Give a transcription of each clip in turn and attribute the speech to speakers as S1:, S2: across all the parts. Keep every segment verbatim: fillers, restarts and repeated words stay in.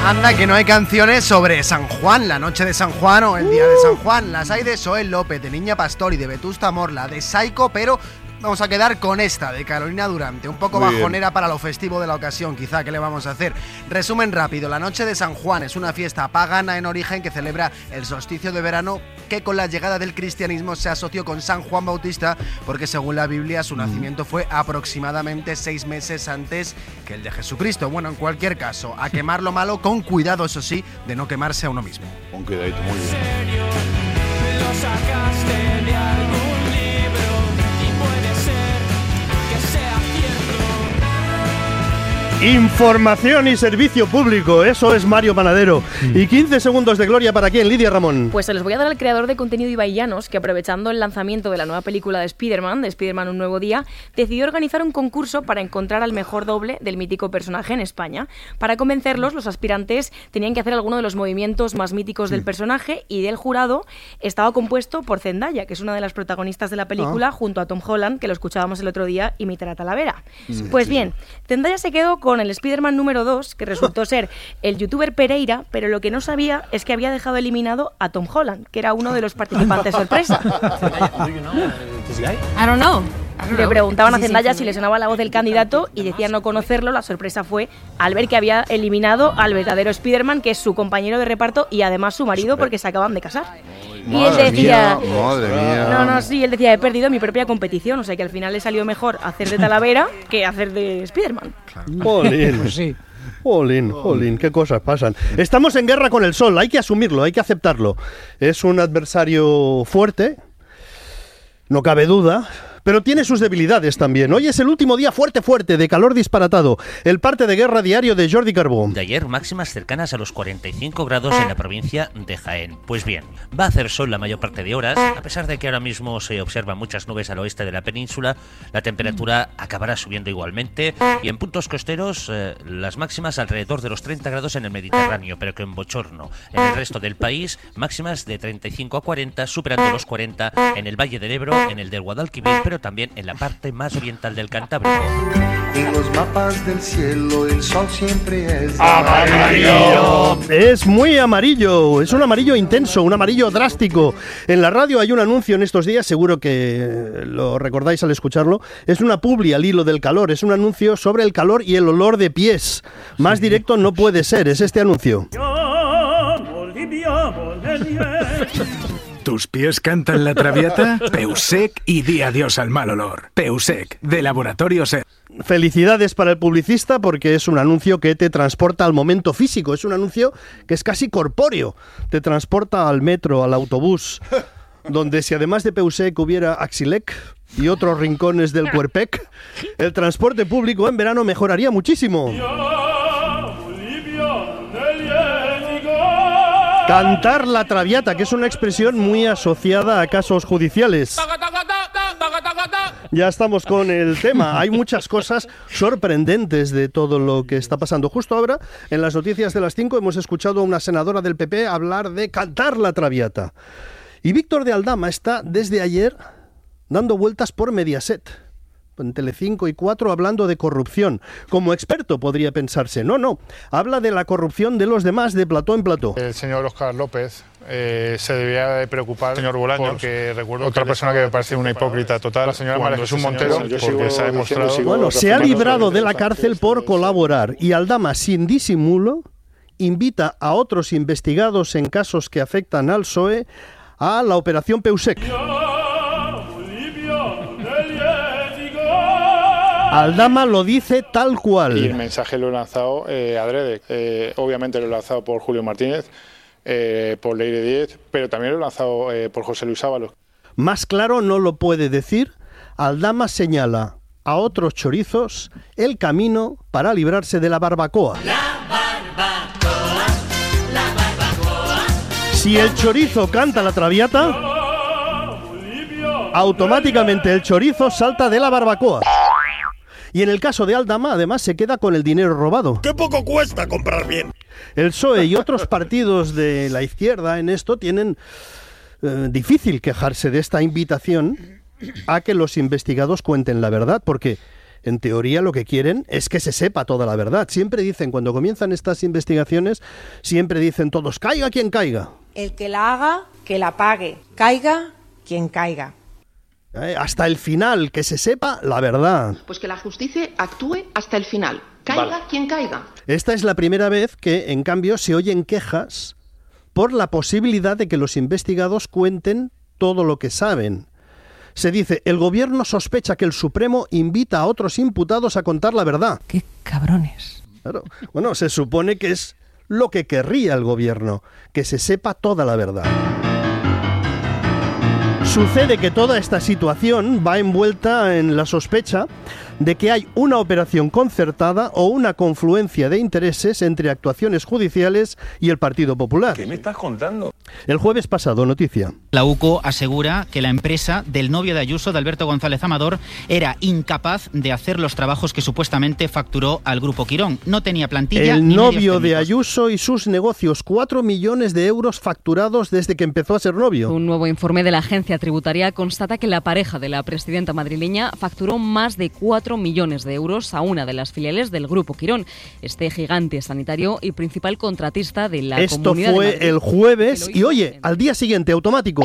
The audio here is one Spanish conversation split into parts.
S1: Anda, que no hay canciones sobre San Juan, la noche de San Juan o el día de San Juan. Las hay de Soel López, de Niña Pastor y de Vetusta Morla, de Saiko, pero vamos a quedar con esta, de Carolina Durante. Un poco Muy bajonera bien. Para lo festivo de la ocasión, quizá. ¿Qué le vamos a hacer? Resumen rápido. La noche de San Juan es una fiesta pagana en origen que celebra el solsticio de verano, que con la llegada del cristianismo se asoció con San Juan Bautista, porque según la Biblia su nacimiento fue aproximadamente seis meses antes que el de Jesucristo. Bueno, en cualquier caso, a quemar lo malo con cuidado, eso sí, de no quemarse a uno mismo.
S2: Con cuidadito, muy bien.
S3: Lo sacaste de algún libro y puede ser que sea cierto.
S4: Información y servicio público, eso es Mario Panadero. Y quince segundos de gloria para quién, Lidia Ramón.
S5: Pues se los voy a dar al creador de contenido Ibai Llanos, que aprovechando el lanzamiento de la nueva película de Spider-Man, de Spider-Man Un Nuevo Día, decidió organizar un concurso para encontrar al mejor doble del mítico personaje en España. Para convencerlos, los aspirantes tenían que hacer alguno de los movimientos más míticos del personaje, y del jurado estaba compuesto por Zendaya, que es una de las protagonistas de la película, ah. junto a Tom Holland, que lo escuchábamos el otro día imitar a Talavera. Sí, pues sí, bien, Zendaya se quedó con el Spider-Man número dos, que resultó ser el youtuber Pereira, pero lo que no sabía es que había dejado eliminado a Tom Holland, que era uno de los participantes sorpresa.
S6: I don't know.
S5: Le preguntaban a Zendaya si le sonaba la voz del candidato y decía no conocerlo. La sorpresa fue al ver que había eliminado al verdadero Spider-Man, que es su compañero de reparto y además su marido, porque se acaban de casar. Y él decía,
S2: mía, madre mía.
S5: No, no, sí, él decía, he perdido mi propia competición, o sea que al final le salió mejor hacer de Talavera que hacer de Spider-Man.
S4: Jolín, pues sí. Jolín, jolín, qué cosas pasan. Estamos en guerra con el sol, hay que asumirlo, hay que aceptarlo. Es un adversario fuerte, no cabe duda, pero tiene sus debilidades también. Hoy es el último día fuerte, fuerte, de calor disparatado. El parte de guerra diario de Jordi Carbó.
S7: De ayer, máximas cercanas a los cuarenta y cinco grados en la provincia de Jaén. Pues bien, va a hacer sol la mayor parte de horas. A pesar de que ahora mismo se observan muchas nubes al oeste de la península, la temperatura acabará subiendo igualmente. Y en puntos costeros, eh, las máximas alrededor de los treinta grados en el Mediterráneo, pero que en bochorno. En el resto del país, máximas de treinta y cinco a cuarenta, superando los cuarenta en el Valle del Ebro, en el del Guadalquivir, pero también en la parte más oriental del Cantábrico.
S8: En los mapas del cielo el sol siempre es
S4: amarillo. Es muy amarillo, es un amarillo intenso, un amarillo drástico. En la radio hay un anuncio en estos días, seguro que lo recordáis al escucharlo. Es una publi al hilo del calor, es un anuncio sobre el calor y el olor de pies. Más directo no puede ser, es este anuncio.
S9: ¿Tus pies cantan la traviata? Peusec y di adiós al mal olor. Peusec, de Laboratorio Ser.
S4: Felicidades para el publicista, porque es un anuncio que te transporta al momento físico. Es un anuncio que es casi corpóreo. Te transporta al metro, al autobús, donde si además de Peusec hubiera Axilec y otros rincones del Cuerpec, el transporte público en verano mejoraría muchísimo. Cantar la traviata, que es una expresión muy asociada a casos judiciales. Ya estamos con el tema. Hay muchas cosas sorprendentes de todo lo que está pasando. Justo ahora, en las noticias de las cinco, hemos escuchado a una senadora del P P hablar de cantar la traviata. Y Víctor de Aldama está desde ayer dando vueltas por Mediaset, en Telecinco y cuatro, hablando de corrupción. Como experto podría pensarse. No, no. Habla de la corrupción de los demás de plató en plató.
S10: El señor Óscar López eh, se debía de preocupar, señor Bolaños, porque recuerdo otra que persona que me parece una hipócrita total, la señora María Jesús Montero, porque se ha demostrado...
S4: Bueno, se ha librado de la cárcel por colaborar, y Aldama, sin disimulo, invita a otros investigados en casos que afectan al P S O E a la operación Peusec. Aldama lo dice tal cual.
S10: Y el mensaje lo he lanzado eh, adrede. Eh, obviamente lo he lanzado por Julio Martínez, eh, por Leire Díez, pero también lo he lanzado eh, por José Luis Ábalos.
S4: Más claro no lo puede decir. Aldama señala a otros chorizos el camino para librarse de la barbacoa.
S3: La barbacoa, la barbacoa.
S4: Si el chorizo canta la traviata, automáticamente el chorizo salta de la barbacoa. Y en el caso de Aldama, además, se queda con el dinero robado.
S11: ¡Qué poco cuesta comprar bien!
S4: El P S O E y otros partidos de la izquierda en esto tienen eh, difícil quejarse de esta invitación a que los investigados cuenten la verdad, porque En teoría lo que quieren es que se sepa toda la verdad. Siempre dicen, cuando comienzan estas investigaciones, siempre dicen todos, caiga quien caiga.
S6: El que la haga, que la pague. Caiga quien caiga.
S4: Eh, hasta el final, que se sepa la verdad.
S12: Pues que la justicia actúe hasta el final. Caiga vale. quien caiga.
S4: Esta es la primera vez que, en cambio, se oyen quejas por la posibilidad de que los investigados cuenten todo lo que saben. Se dice, el gobierno sospecha que el Supremo invita a otros imputados a contar la verdad.
S13: ¡Qué cabrones!
S4: Claro. Bueno, se supone que es lo que querría el gobierno, que se sepa toda la verdad. Sucede que toda esta situación va envuelta en la sospecha de que hay una operación concertada o una confluencia de intereses entre actuaciones judiciales y el Partido Popular.
S14: ¿Qué me estás contando?
S4: El jueves pasado, noticia.
S15: La U C O asegura que la empresa del novio de Ayuso, de Alberto González Amador, era incapaz de hacer los trabajos que supuestamente facturó al Grupo Quirón. No tenía plantilla
S4: El
S15: ni
S4: novio de Ayuso y sus negocios, cuatro millones de euros facturados desde que empezó a ser novio.
S16: Un nuevo informe de la agencia tributaria constata que la pareja de la presidenta madrileña facturó más de cuatro millones de euros a una de las filiales del Grupo Quirón, este gigante sanitario y principal contratista de la
S4: Esto
S16: Comunidad
S4: fue
S16: de Madrid.
S4: el jueves y oye, al día siguiente, automático,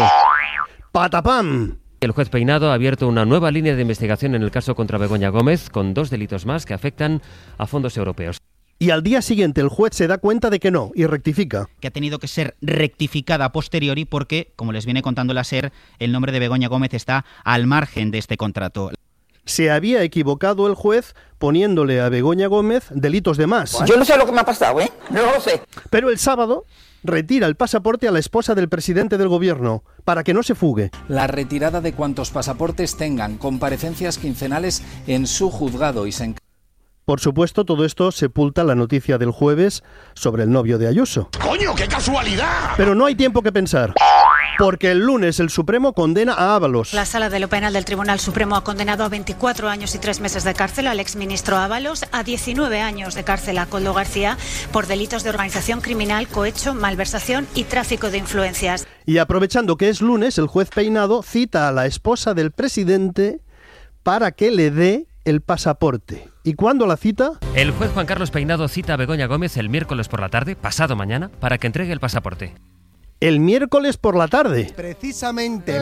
S4: patapam.
S17: El juez Peinado ha abierto una nueva línea de investigación en el caso contra Begoña Gómez con dos delitos más que afectan a fondos europeos.
S4: Y al día siguiente el juez se da cuenta de que no y rectifica.
S15: Que ha tenido que ser rectificada a posteriori porque, como les viene contando la SER, el nombre de Begoña Gómez está al margen de este contrato.
S4: Se había equivocado el juez poniéndole a Begoña Gómez delitos de más.
S18: Yo no sé lo que me ha pasado, ¿eh? No lo sé.
S4: Pero el sábado retira el pasaporte a la esposa del presidente del gobierno para que no se fugue.
S19: La retirada de cuantos pasaportes tengan comparecencias quincenales en su juzgado y se...
S4: Por supuesto, todo esto sepulta la noticia del jueves sobre el novio de Ayuso.
S11: ¡Coño, qué casualidad!
S4: Pero no hay tiempo que pensar, porque el lunes el Supremo condena a Ábalos.
S20: La Sala de lo Penal del Tribunal Supremo ha condenado a veinticuatro años y tres meses de cárcel al exministro Ábalos, a diecinueve años de cárcel a Koldo García por delitos de organización criminal, cohecho, malversación y tráfico de influencias.
S4: Y aprovechando que es lunes, el juez Peinado cita a la esposa del presidente para que le dé el pasaporte. ¿Y cuándo la cita?
S17: El juez Juan Carlos Peinado cita a Begoña Gómez el miércoles por la tarde, pasado mañana, para que entregue el pasaporte.
S4: El miércoles por la tarde.
S1: Precisamente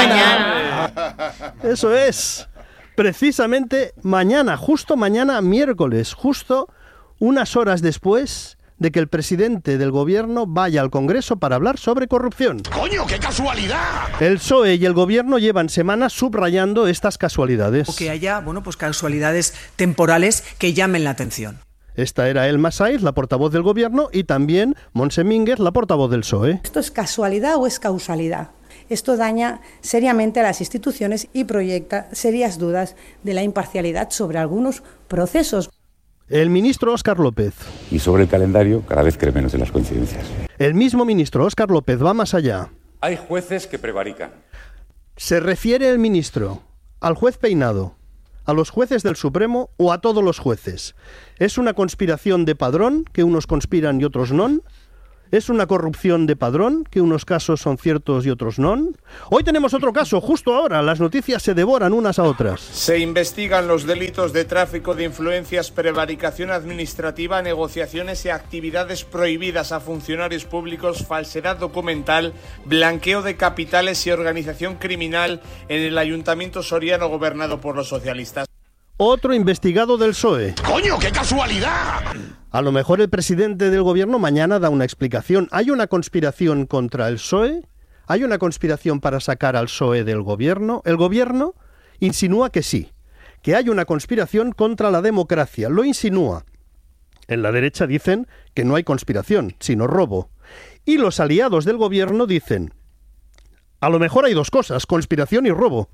S1: mañana.
S4: Eso es. Precisamente mañana, justo mañana miércoles, justo unas horas después de que el presidente del gobierno vaya al Congreso para hablar sobre corrupción.
S11: ¡Coño, qué casualidad!
S4: El P S O E y el gobierno llevan semanas subrayando estas casualidades.
S21: O que haya, bueno, pues casualidades temporales que llamen la atención.
S4: Esta era Elma Saiz, la portavoz del gobierno, y también Montse Mínguez, la portavoz del P S O E.
S22: ¿Esto es casualidad o es causalidad? Esto daña seriamente a las instituciones y proyecta serias dudas de la imparcialidad sobre algunos procesos.
S4: El ministro Óscar López.
S23: Y sobre el calendario, cada vez cree menos en las coincidencias.
S4: El mismo ministro Óscar López va más allá.
S24: Hay jueces que prevarican.
S4: ¿Se refiere el ministro al juez Peinado, a los jueces del Supremo o a todos los jueces? ¿Es una conspiración de padrón, que unos conspiran y otros no? ¿Es una corrupción de padrón, que unos casos son ciertos y otros no? Hoy tenemos otro caso, justo ahora. Las noticias se devoran unas a otras.
S25: Se investigan los delitos de tráfico de influencias, prevaricación administrativa, negociaciones y actividades prohibidas a funcionarios públicos, falsedad documental, blanqueo de capitales y organización criminal en el Ayuntamiento soriano gobernado por los socialistas.
S4: Otro investigado del P S O E.
S11: ¡Coño, qué casualidad!
S4: A lo mejor el presidente del gobierno mañana da una explicación. ¿Hay una conspiración contra el P S O E? ¿Hay una conspiración para sacar al P S O E del gobierno? El gobierno insinúa que sí, que hay una conspiración contra la democracia. Lo insinúa. En la derecha dicen que no hay conspiración, sino robo. Y los aliados del gobierno dicen, a lo mejor hay dos cosas, conspiración y robo.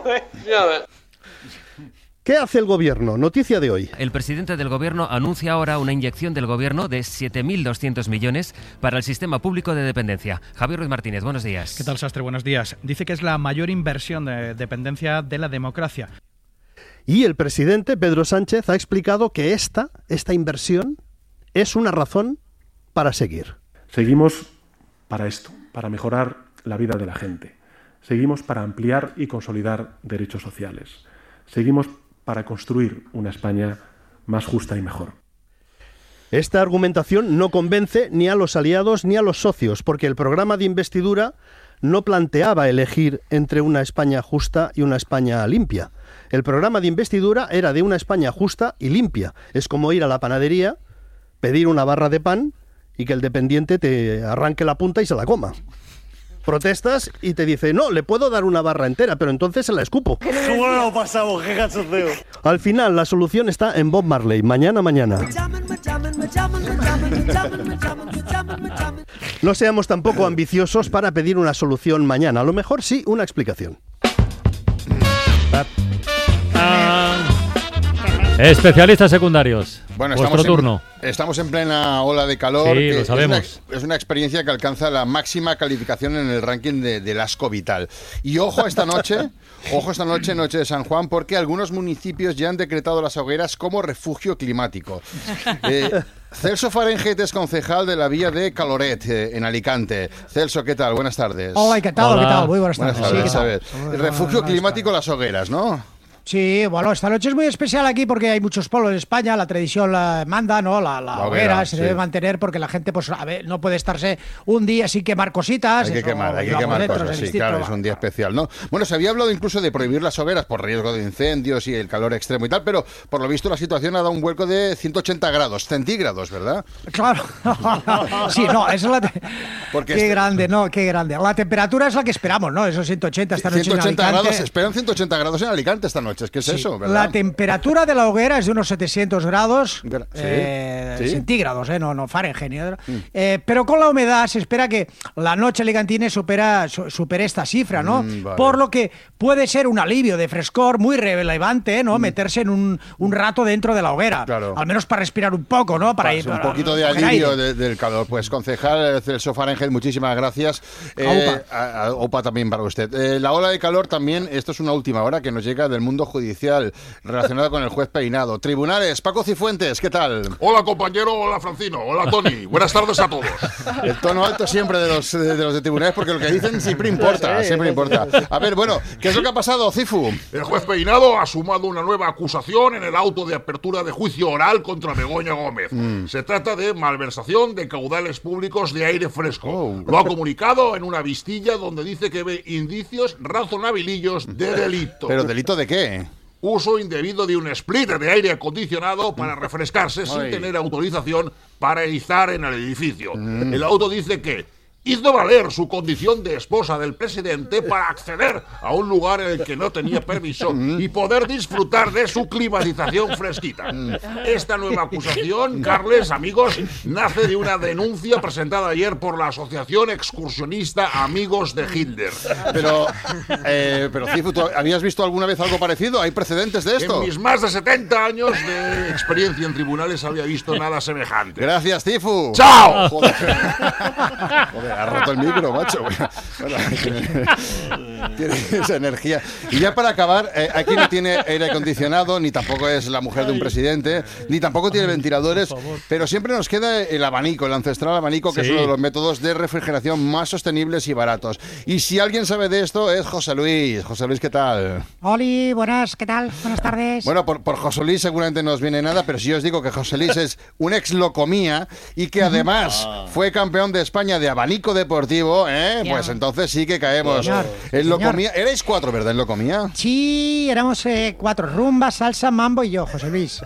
S4: ¿Qué hace el gobierno? Noticia de hoy.
S17: El presidente del gobierno anuncia ahora una inyección del gobierno de siete mil doscientos millones para el sistema público de dependencia. Javier Ruiz Martínez, buenos días.
S26: ¿Qué tal, Sastre? Buenos días. Dice que es la mayor inversión de dependencia de la democracia.
S4: Y el presidente Pedro Sánchez ha explicado que esta, esta inversión es una razón para seguir.
S27: Seguimos para esto, para mejorar la vida de la gente. Seguimos para ampliar y consolidar derechos sociales. Seguimos para construir una España más justa y mejor.
S4: Esta argumentación no convence ni a los aliados ni a los socios, porque el programa de investidura no planteaba elegir entre una España justa y una España limpia. El programa de investidura era de una España justa y limpia. Es como ir a la panadería, pedir una barra de pan y que el dependiente te arranque la punta y se la coma. Protestas y te dice, no, le puedo dar una barra entera, pero entonces se la escupo.
S2: ¿Cómo lo pasamos? ¡Qué cachondeo!
S4: Al final, la solución está en Bob Marley. Mañana, mañana. No seamos tampoco ambiciosos para pedir una solución mañana. A lo mejor sí, una explicación.
S5: Especialistas secundarios.
S7: Bueno,
S5: vuestro
S7: estamos
S5: turno.
S7: En, estamos en plena ola de calor.
S5: Sí,
S7: que
S5: lo sabemos.
S7: Es una, es una experiencia que alcanza la máxima calificación en el ranking de, del asco vital. Y ojo esta noche, ojo esta noche, noche de San Juan, porque algunos municipios ya han decretado las hogueras como refugio climático. Eh, Celso Fahrenheit es concejal de la vía de Caloret, eh, en Alicante. Celso, ¿qué tal? Buenas tardes.
S8: Hola, ¿qué tal?
S5: Hola.
S8: ¿Qué tal? Muy buenas tardes.
S7: Buenas tardes.
S8: Sí,
S7: A ver, el refugio climático, las hogueras, ¿no?
S8: Sí, bueno, esta noche es muy especial aquí porque hay muchos pueblos en España, la tradición la manda, ¿no? La, la, la hoguera, hoguera se sí. debe mantener porque la gente, pues, a ver, no puede estarse un día sin quemar cositas.
S7: Hay que
S8: eso,
S7: quemar, hay que quemar cosas, sí, claro, es un día especial, ¿no? Bueno, se había hablado incluso de prohibir las hogueras por riesgo de incendios y el calor extremo y tal, pero por lo visto la situación ha dado un vuelco de ciento ochenta grados centígrados, ¿verdad?
S8: Claro. Sí, no, eso es la... Te...
S7: Porque
S8: qué
S7: este...
S8: grande, ¿no? Qué grande. La temperatura es la que esperamos, ¿no? Esos ciento ochenta esta noche
S7: ciento ochenta
S8: en Alicante.
S7: grados, esperan ciento ochenta grados en Alicante esta noche, ¿qué es sí. eso, verdad?
S8: La temperatura de la hoguera es de unos setecientos grados
S7: ¿Sí?
S8: eh,
S7: ¿Sí?
S8: centígrados, eh, no, no Fahrenheit. Mm. Eh, pero con la humedad se espera que la noche alicantina supera, su, supere esta cifra, ¿no? Mm, vale. Por lo que puede ser un alivio de frescor muy relevante, ¿no? Mm. Meterse en un, un rato dentro de la hoguera.
S7: Claro.
S8: Al menos para respirar un poco, ¿no? Para,
S7: para
S8: ir,
S7: un
S8: para,
S7: poquito de alivio de, del calor. Pues concejal Celso Fahrenheit, muchísimas gracias. Eh, a, a, opa también para usted. Eh, la ola de calor también, esto es una última hora que nos llega del mundo judicial relacionada con el juez Peinado. Tribunales, Paco Cifuentes, ¿qué tal?
S11: Hola compañero, hola Francino, hola Tony, buenas tardes a todos.
S7: El tono alto siempre de los de, de los de tribunales porque lo que dicen siempre importa, siempre importa. A ver, bueno, ¿qué es lo que ha pasado, Cifu?
S11: El juez Peinado ha sumado una nueva acusación en el auto de apertura de juicio oral contra Begoña Gómez. Mm. Se trata de malversación de caudales públicos de aire fresco. Oh. Lo ha comunicado en una vistilla donde dice que ve indicios razonabilillos de delito.
S7: ¿Pero delito de qué?
S11: Uso indebido de un splitter de aire acondicionado para refrescarse Ay. sin tener autorización para izar en el edificio. Mm. El auto dice que hizo valer su condición de esposa del presidente para acceder a un lugar en el que no tenía permiso y poder disfrutar de su climatización fresquita. Esta nueva acusación, Carles, amigos, nace de una denuncia presentada ayer por la Asociación Excursionista Amigos de Hitler.
S7: Pero, eh, pero Cifu, ¿tú habías visto alguna vez algo parecido? ¿Hay precedentes de esto?
S11: En mis más de setenta años de experiencia en tribunales había visto nada semejante.
S7: Gracias, Cifu.
S11: ¡Chao!
S7: Joder. Joder. Ha roto el micro, macho. Bueno, tiene, tiene esa energía. Y ya para acabar, eh, aquí no tiene aire acondicionado, ni tampoco es la mujer de un presidente, ni tampoco tiene ventiladores, pero siempre nos queda el abanico, el ancestral abanico, que sí. es uno de los métodos de refrigeración más sostenibles y baratos. Y si alguien sabe de esto, es José Luis. José Luis, ¿qué tal?
S8: Oli, buenas, ¿qué tal? Buenas tardes.
S7: Bueno, por, por José Luis seguramente no os viene nada, pero si os digo que José Luis es un ex locomía y que además fue campeón de España de abanico deportivo, ¿eh? Yeah. Pues entonces sí que caemos.
S8: Señor,
S7: en Locomía, erais cuatro, ¿verdad? En Locomía.
S8: Sí, éramos eh, cuatro: rumba, salsa, mambo y yo, José Luis.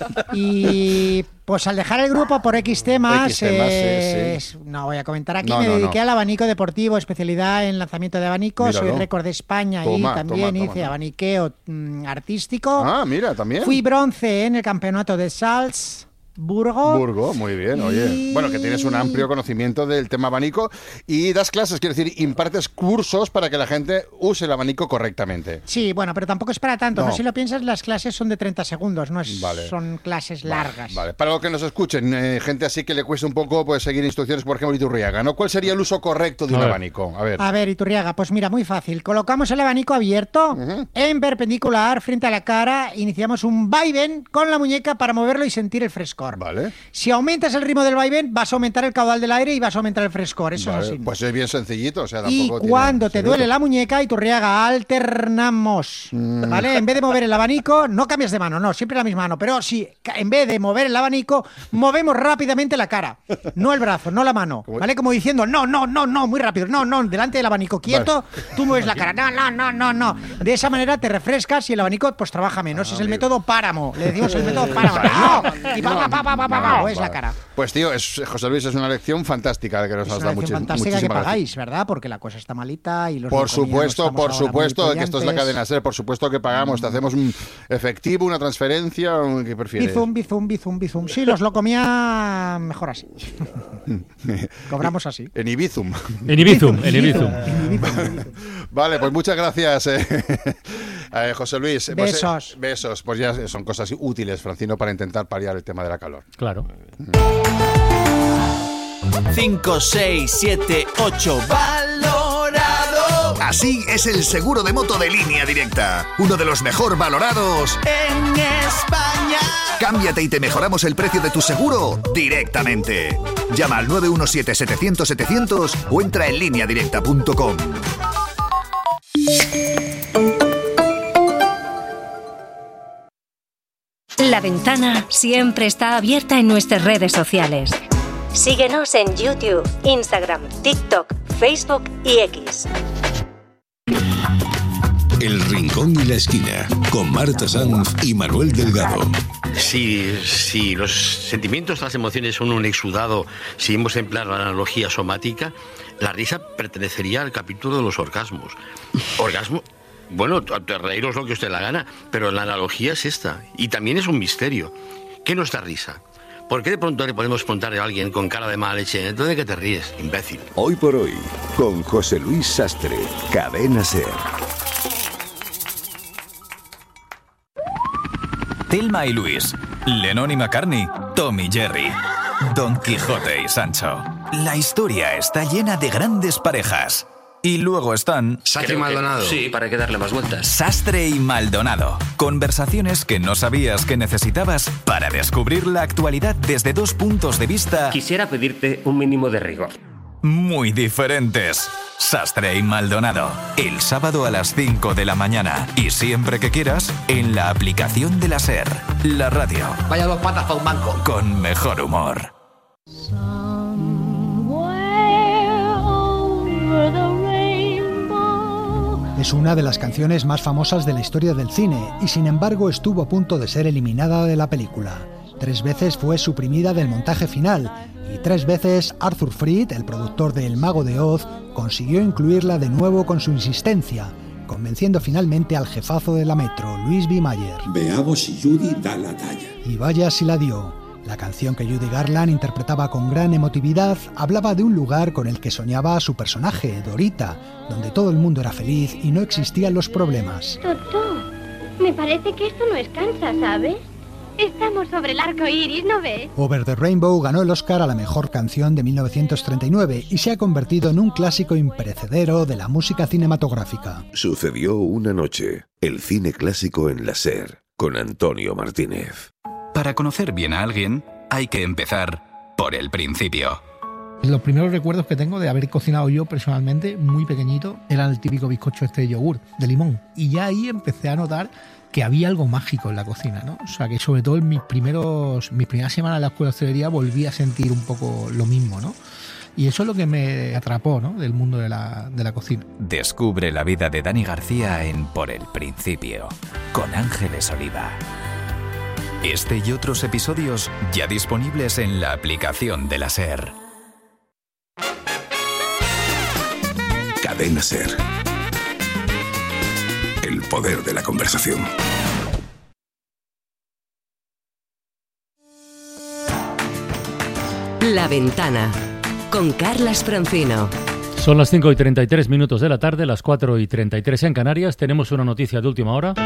S8: Y pues al dejar el grupo por X temas,
S7: X temas
S8: eh,
S7: sí, sí.
S8: no voy a comentar aquí,
S7: no,
S8: me
S7: no,
S8: dediqué
S7: no.
S8: al abanico deportivo, especialidad en lanzamiento de abanico.
S7: Míralo.
S8: Soy récord de España
S7: toma,
S8: y también
S7: toma, toma,
S8: hice
S7: toma.
S8: abaniqueo mm, artístico.
S7: Ah, mira, también.
S8: Fui bronce en el campeonato de Salz. Burgo.
S7: Burgo, muy bien, oye. Y... Bueno, que tienes un amplio conocimiento del tema abanico y das clases, quiero decir, impartes cursos para que la gente use el abanico correctamente.
S8: Sí, bueno, pero tampoco es para tanto. No, no si lo piensas, las clases son de treinta segundos, no es,
S7: vale.
S8: son clases largas.
S7: Vale, vale. Para los que nos escuchen, eh, gente así que le cuesta un poco pues seguir instrucciones, por ejemplo, Iturriaga, ¿no? ¿Cuál sería el uso correcto de un abanico? A ver.
S8: A ver, Iturriaga, pues mira, muy fácil. Colocamos el abanico abierto uh-huh. en perpendicular frente a la cara, iniciamos un vaivén con la muñeca para moverlo y sentir el frescor. mejor.
S7: Vale.
S8: Si aumentas el ritmo del vaivén, vas a aumentar el caudal del aire y vas a aumentar el frescor. Eso
S7: Vale,
S8: es así.
S7: Pues es bien sencillito. O sea,
S8: Y
S7: tampoco
S8: cuando
S7: tiene
S8: te duele la muñeca, Iturriaga, alternamos.
S7: Mm.
S8: ¿Vale? En vez de mover el abanico, no cambies de mano, no, siempre la misma mano. Pero si en vez de mover el abanico, movemos rápidamente la cara. No el brazo, no la mano. ¿Vale? Como diciendo, no, no, no, no, muy rápido. No, no, delante del abanico quieto, tú mueves la cara. No, no, no, no, no. De esa manera te refrescas y el abanico pues trabaja menos. Es el método páramo. Le decimos el método páramo. ¡No! Y pa, pa, pa, pa, pa, pa, pa, mueves la cara.
S7: Pues tío, es, José Luis, es una lección fantástica que nos
S8: Es
S7: has
S8: una
S7: dado.
S8: lección
S7: muchis-
S8: fantástica que
S7: muchísimas gracias.
S8: pagáis, ¿verdad? Porque la cosa está malita y los
S7: Por
S8: maconianos
S7: supuesto,
S8: estamos
S7: por
S8: ahora muy
S7: supuesto, que esto es la
S8: pullantes.
S7: cadena SER, por supuesto que pagamos, te hacemos un efectivo, una transferencia, ¿qué prefieres?
S8: Bizum, bizum, bizum, bizum. Sí, los lo comía mejor así. Cobramos así.
S7: En Ibizum.
S5: En Ibizum, en Ibizum.
S7: Vale, pues muchas gracias, eh, eh, José Luis. Pues, eh,
S8: Besos.
S7: besos, pues ya son cosas útiles, Francino, para intentar paliar el tema de la calor.
S5: Claro.
S3: cinco, seis, siete, ocho. Valorado.
S6: Así es el seguro de moto de Línea Directa. Uno de los mejor valorados
S3: En España.
S6: Cámbiate y te mejoramos el precio de tu seguro directamente. Llama al nueve uno siete, setecientos, setecientos o entra en línea directa punto com.
S9: La ventana siempre está abierta en nuestras redes sociales. Síguenos en YouTube, Instagram, TikTok, Facebook y X.
S10: El Rincón y la Esquina, con Marta Sanz y Manuel Delgado.
S12: Si, si los sentimientos, las emociones son un exudado, si hemos empleado la analogía somática, la risa pertenecería al capítulo de los orgasmos. Orgasmo, bueno, te reíros lo que usted la gana, pero la analogía es esta. Y también es un misterio. ¿Qué no es la risa? ¿Por qué de pronto le podemos preguntarle a alguien con cara de mala leche, ¿entonces de qué te ríes, imbécil?
S10: Hoy por hoy, con José Luis Sastre, Cadena SER.
S13: Thelma y Luis, Lennon y McCartney, Tom y Jerry, Don Quijote y Sancho. La historia está llena de grandes parejas. Y luego están...
S12: Sastre y Maldonado.
S13: Sí, para que darle más vueltas. Sastre y Maldonado. Conversaciones que no sabías que necesitabas para descubrir la actualidad desde dos puntos de vista...
S14: Quisiera pedirte un mínimo de rigor.
S13: Muy diferentes. Sastre y Maldonado. El sábado a las cinco de la mañana. Y siempre que quieras, en la aplicación de la SER. La radio.
S12: Vaya dos patas para un banco.
S13: Con mejor humor.
S28: Es una de las canciones más famosas de la historia del cine y sin embargo estuvo a punto de ser eliminada de la película. Tres veces fue suprimida del montaje final y tres veces Arthur Freed, el productor de El Mago de Oz, consiguió incluirla de nuevo con su insistencia, convenciendo finalmente al jefazo de la Metro, Louis B. Mayer.
S10: Veamos si Judy da la talla.
S28: Y vaya si la dio. La canción que Judy Garland interpretaba con gran emotividad hablaba de un lugar con el que soñaba su personaje, Dorita, donde todo el mundo era feliz y no existían los problemas.
S29: Totó, me parece que esto no es Kansas, ¿sabes? Estamos sobre el arco iris, ¿no ves?
S28: Over the Rainbow ganó el Oscar a la mejor canción de mil novecientos treinta y nueve y se ha convertido en un clásico imperecedero de la música cinematográfica.
S10: Sucedió una noche, el cine clásico en la SER, con Antonio Martínez.
S13: Para conocer bien a alguien, hay que empezar por el principio.
S30: Los primeros recuerdos que tengo de haber cocinado yo personalmente, muy pequeñito, era el típico bizcocho este de yogur, de limón. Y ya ahí empecé a notar que había algo mágico en la cocina, ¿no? O sea, que sobre todo en mis primeros, mis primeras semanas en la escuela de hostelería volví a sentir un poco lo mismo, ¿no? Y eso es lo que me atrapó, ¿no?, del mundo de la, de la cocina.
S13: Descubre la vida de Dani García en Por el Principio, con Ángeles Oliva. Este y otros episodios ya disponibles en la aplicación de la SER.
S10: Cadena SER. El poder de la conversación.
S31: La Ventana, con Carlas Francino.
S5: Son las cinco y treinta y tres minutos de la tarde, las cuatro y treinta y tres en Canarias. Tenemos una noticia de última hora.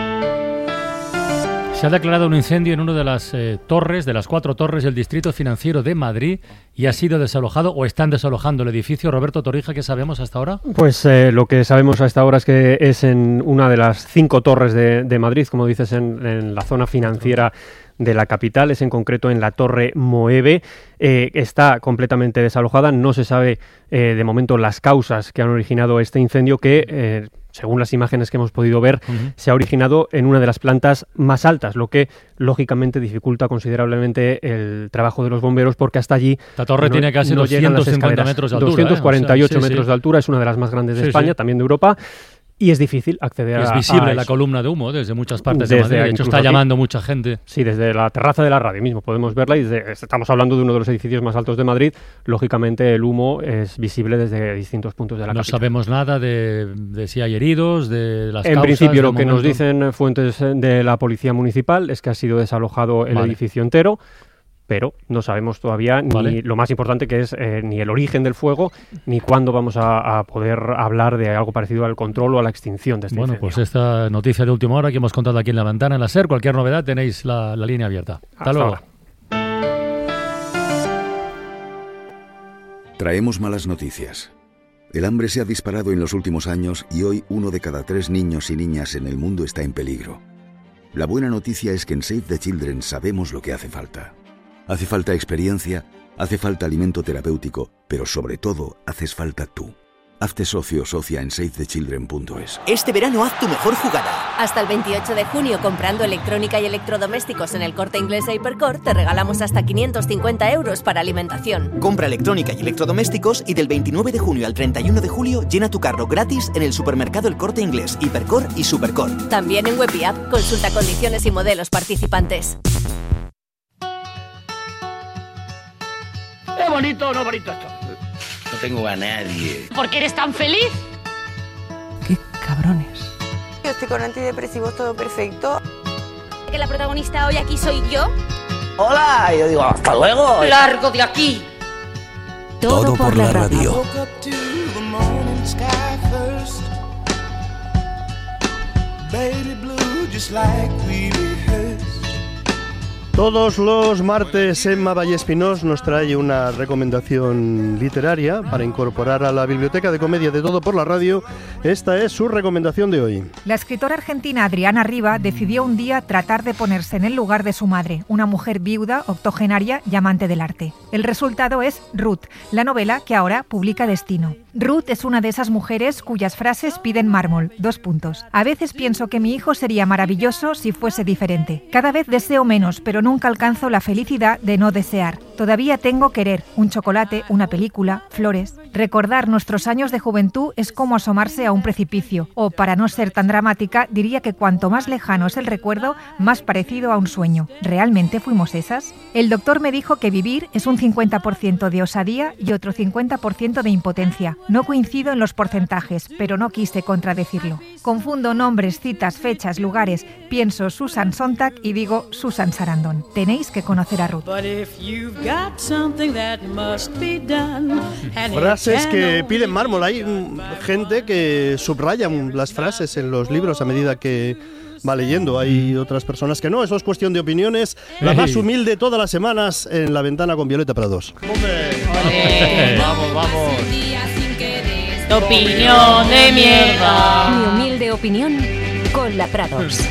S5: Se ha declarado un incendio en una de las eh, torres, de las cuatro torres del Distrito Financiero de Madrid, y ha sido desalojado o están desalojando el edificio. Roberto Torija, ¿qué sabemos hasta ahora?
S1: Pues eh, lo que sabemos hasta ahora es que es en una de las cinco torres de, de Madrid, como dices, en, en la zona financiera de la capital, es en concreto en la Torre Moeve. Eh, está completamente desalojada, no se sabe eh, de momento las causas que han originado este incendio que, eh, según las imágenes que hemos podido ver, uh-huh. se ha originado en una de las plantas más altas, lo que lógicamente dificulta considerablemente el trabajo de los bomberos porque hasta allí
S5: la torre
S1: no,
S5: tiene casi
S1: no
S5: doscientos cincuenta metros de altura.
S1: doscientos cuarenta y ocho
S5: ¿eh? O sea, sí,
S1: metros
S5: sí.
S1: de altura, es una de las más grandes de
S5: sí,
S1: España,
S5: sí.
S1: también de Europa. Y es difícil acceder a...
S5: Es visible
S1: a
S5: la
S1: eso.
S5: columna de humo desde muchas partes
S1: Desde
S5: de Madrid. De hecho, está
S1: aquí.
S5: llamando mucha gente.
S1: Sí, desde la terraza de la radio mismo podemos verla y desde, estamos hablando de uno de los edificios más altos de Madrid. Lógicamente el humo es visible desde distintos puntos de la
S5: No
S1: capital.
S5: sabemos nada de, de si hay heridos, de las
S1: En
S5: causas.
S1: principio lo
S5: de
S1: que
S5: momento.
S1: nos dicen fuentes de la policía municipal es que ha sido desalojado el
S5: Vale.
S1: edificio entero, pero no sabemos todavía ni
S5: Vale.
S1: lo más importante que es eh, ni el origen del fuego ni cuándo vamos a, a poder hablar de algo parecido al control o a la extinción de este
S5: Bueno,
S1: incendio.
S5: pues esta noticia de última hora que hemos contado aquí en La Ventana, en la SER, cualquier novedad tenéis la, la línea abierta. Hasta,
S1: Hasta
S5: luego.
S1: ahora.
S15: Traemos malas noticias. El hambre se ha disparado en los últimos años y hoy uno de cada tres niños y niñas en el mundo está en peligro. La buena noticia es que en Save the Children sabemos lo que hace falta. Hace falta experiencia, hace falta alimento terapéutico, pero sobre todo haces falta tú. Hazte socio o socia en save the children punto es.
S16: Este verano haz tu mejor jugada.
S18: Hasta el veintiocho de junio, comprando electrónica y electrodomésticos en el Corte Inglés e Hipercor, te regalamos hasta quinientos cincuenta euros para alimentación.
S16: Compra electrónica y electrodomésticos y del veintinueve de junio al treinta y uno de julio llena tu carro gratis en el supermercado El Corte Inglés, Hipercor y Supercor.
S18: También en web y app, consulta condiciones y modelos participantes.
S19: ¿Es bonito o no bonito esto?
S12: No tengo a nadie.
S19: ¿Por qué eres tan feliz?
S18: Cabrones.
S20: Yo estoy con antidepresivos, todo perfecto.
S29: Que la protagonista hoy aquí soy yo.
S19: Hola, y yo digo, hasta luego.
S29: ¡Largo de aquí!
S18: Todo, Todo por, por la radio.
S4: Todos los martes Emma Vallespinós nos trae una recomendación literaria para incorporar a la biblioteca de comedia de Todo por la Radio. Esta es su recomendación de hoy.
S21: La escritora argentina Adriana Riva decidió un día tratar de ponerse en el lugar de su madre, una mujer viuda, octogenaria y amante del arte. El resultado es Ruth, la novela que ahora publica Destino. Ruth es una de esas mujeres cuyas frases piden mármol. Dos puntos. A veces pienso que mi hijo sería maravilloso si fuese diferente. Cada vez deseo menos, pero nunca alcanzo la felicidad de no desear. Todavía tengo querer, un chocolate, una película, flores. Recordar nuestros años de juventud es como asomarse a un precipicio. O, para no ser tan dramática, diría que cuanto más lejano es el recuerdo, más parecido a un sueño. ¿Realmente fuimos esas? El doctor me dijo que vivir es un cincuenta por ciento de osadía y otro cincuenta por ciento de impotencia. No coincido en los porcentajes, pero no quise contradecirlo. Confundo nombres, citas, fechas, lugares. Pienso Susan Sontag y digo Susan Sarandon. Tenéis que conocer a Ruth.
S4: Frases que piden mármol. Hay mm, gente que subraya mm, las frases en los libros a medida que va leyendo. Hay otras personas que no. Eso es cuestión de opiniones. La más humilde todas las semanas en La Ventana con Violeta Prados.
S5: Vamos, vamos.
S22: Tu opinión de mierda.
S9: Mi humilde opinión con la Prados.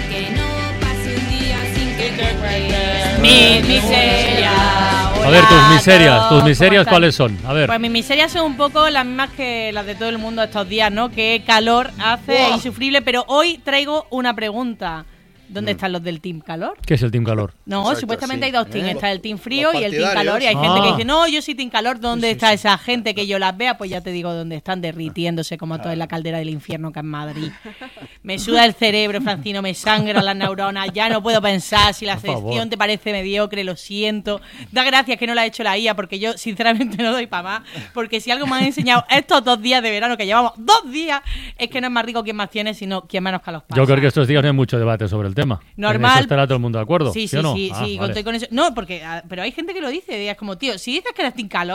S22: Mi miseria.
S5: A ver, tus miserias, tus miserias, ¿cuáles son? A ver.
S22: Pues mis miserias son un poco las mismas que las de todo el mundo estos días, ¿no? Que calor hace
S5: ¡Buah!
S22: Insufrible, pero hoy traigo una pregunta. ¿Dónde están los del Team Calor?
S5: ¿Qué es el Team Calor?
S22: No,
S5: Exacto,
S22: supuestamente
S5: sí.
S22: hay dos teams.
S5: ¿Eh?
S22: Está el Team Frío
S5: Los
S22: y el Team
S5: partidarios.
S22: Calor. Y hay
S5: Ah.
S22: gente que dice, no, yo soy Team Calor. ¿Dónde sí, está sí. esa gente que yo las vea? Pues ya te digo dónde están, derritiéndose como todo en la caldera del infierno que es Madrid. Me suda el cerebro, Francino, me sangran las neuronas. Ya no puedo pensar. Si la
S5: Por favor.
S22: sección te parece mediocre, lo siento. Da gracias que no la ha hecho la I A, porque yo sinceramente no doy para más. Porque si algo me han enseñado estos dos días de verano que llevamos, dos días, es que no es más rico quien más tiene, sino quien menos calos pasa.
S5: Yo creo que estos días no hay mucho debate sobre el tema.
S22: Normal.
S5: En eso estará todo el mundo de acuerdo.
S22: Sí,
S5: ¿sí
S22: sí,
S5: o no?
S22: sí,
S5: Ah,
S22: sí,
S5: vale.
S22: conté con eso. No, porque, ah, pero hay gente que lo dice, es como, tío, si dices que eres Team Calor,